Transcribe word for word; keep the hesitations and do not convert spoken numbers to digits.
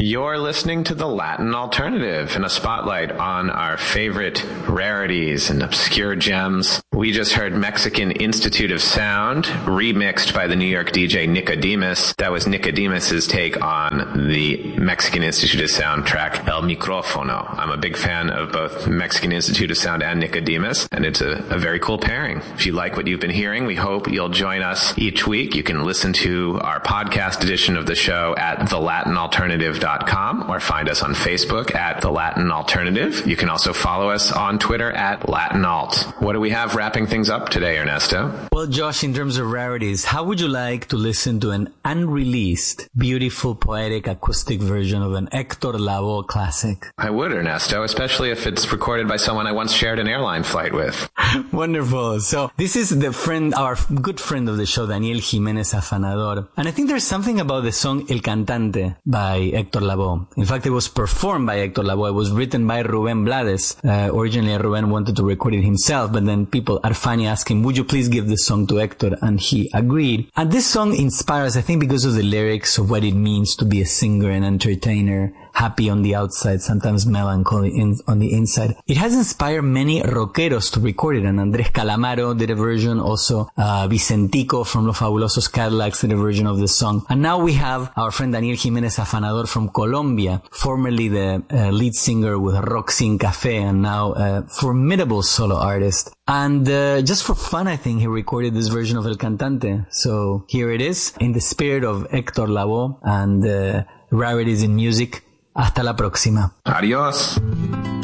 You're listening to The Latin Alternative and a spotlight on our favorite rarities and obscure gems. We just heard Mexican Institute of Sound, remixed by the New York D J Nicodemus. That was Nicodemus's take on the Mexican Institute of Sound track El Micrófono. I'm a big fan of both Mexican Institute of Sound and Nicodemus, and it's a, a very cool pairing. If you like what you've been hearing, we hope you'll join us each week. You can listen to our podcast edition of the show at the latin alternative dot com or find us on Facebook at The Latin Alternative. You can also follow us on Twitter at Latin Alt. What do we have wrapping things up today, Ernesto? Well, Josh, in terms of rarities, how would you like to listen to an unreleased, beautiful, poetic, acoustic version of an Hector Lavoe classic? I would, Ernesto, especially if it's recorded by someone I once shared an airline flight with. Wonderful. So this is the friend, our good friend of the show, Daniel Jimenez Afanador. And I think there's something about the song El Cantante by Hector Lavoe. In fact, it was performed by Hector Lavoe. It was written by Rubén Blades. Uh, originally, Rubén wanted to record it himself, but then people at Fania asked him, would you please give this song to Hector? And he agreed. And this song inspires, I think, because of the lyrics of what it means to be a singer and entertainer, happy on the outside, sometimes melancholy in, on the inside. It has inspired many rockeros to record it, and Andrés Calamaro did a version, also uh, Vicentico from Los Fabulosos Cadillacs did a version of the song. And now we have our friend Daniel Jimenez Afanador from Colombia, formerly the uh, lead singer with Roxy Café, and now a formidable solo artist. And uh, just for fun, I think he recorded this version of El Cantante. So here it is, in the spirit of Hector Lavoe and uh, rarities in music. Hasta la próxima. Adiós.